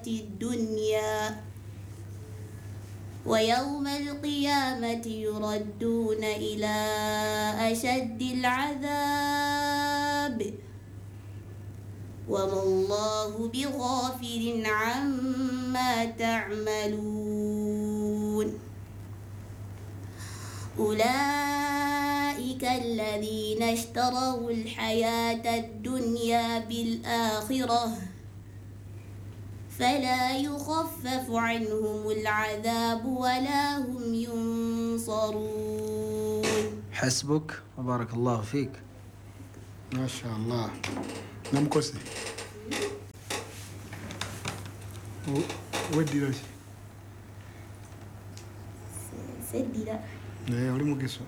الدنيا ويوم القيامة يردون إلى أشد العذاب وما الله بغافل عما تعملون أولئك الذين اشتروا الحياة الدنيا بالآخرة فلا يخفف عنهم العذاب ولا هم ينصرون. حسبك وبارك الله فيك. ما شاء الله. نعم كوسي ودي راسي سدي لا ولي مو قصة